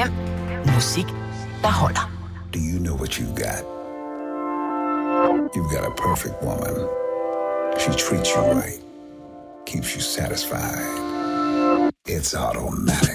5. Musik, der holder. Do you know what you've got? You've got a perfect woman. She treats you right. Keeps you satisfied. It's automatic.